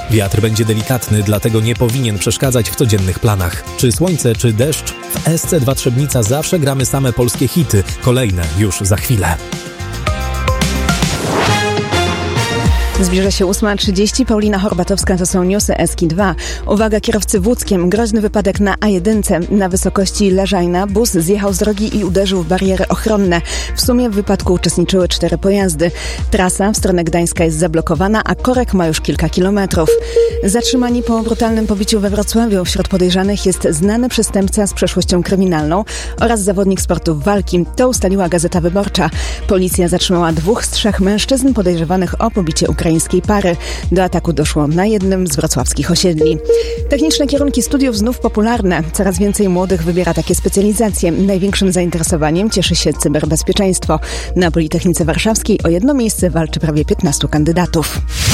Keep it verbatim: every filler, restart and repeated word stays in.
Wiatr będzie delikatny, dlatego nie powinien przeszkadzać w codziennych planach. Czy słońce, czy deszcz? W S C dwa Trzebnica zawsze gramy same polskie hity. Kolejne już za chwilę. Zbliża się ósma trzydzieści. Paulina Horbatowska, to są newsy S K dwa. Uwaga, kierowcy w Łódzkiem. Groźny wypadek na A jeden na wysokości Leżajna. Bus zjechał z drogi i uderzył w bariery ochronne. W sumie w wypadku uczestniczyły cztery pojazdy. Trasa w stronę Gdańska jest zablokowana, a korek ma już kilka kilometrów. Zatrzymani po brutalnym pobiciu we Wrocławiu. Wśród podejrzanych jest znany przestępca z przeszłością kryminalną oraz zawodnik sportów walki. To ustaliła Gazeta Wyborcza. Policja zatrzymała dwóch z trzech mężczyzn podejrzewanych o pobicie ukraińskiej pary. Do ataku doszło na jednym z wrocławskich osiedli. Techniczne kierunki studiów znów popularne. Coraz więcej młodych wybiera takie specjalizacje. Największym zainteresowaniem cieszy się cyberbezpieczeństwo. Na Politechnice Warszawskiej o jedno miejsce walczy prawie piętnastu kandydatów.